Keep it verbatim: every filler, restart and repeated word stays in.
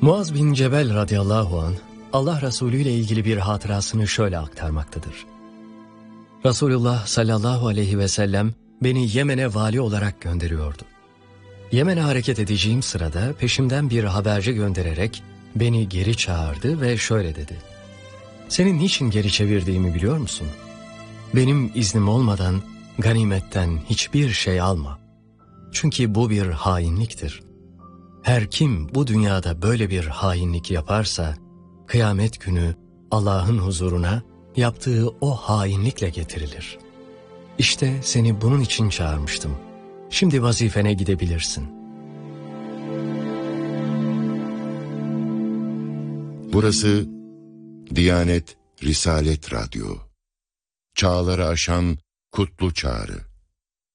Muaz bin Cebel radıyallahu anh, Allah Resulü ile ilgili bir hatırasını şöyle aktarmaktadır. Resulullah sallallahu aleyhi ve sellem beni Yemen'e vali olarak gönderiyordu. Yemen'e hareket edeceğim sırada peşimden bir haberci göndererek beni geri çağırdı ve şöyle dedi. Senin niçin geri çevirdiğimi biliyor musun? Benim iznim olmadan ganimetten hiçbir şey alma. Çünkü bu bir hainliktir. Her kim bu dünyada böyle bir hainlik yaparsa, kıyamet günü Allah'ın huzuruna yaptığı o hainlikle getirilir. İşte seni bunun için çağırmıştım. Şimdi vazifene gidebilirsin. Burası Diyanet Risalet Radyo. Çağları aşan kutlu çağrı.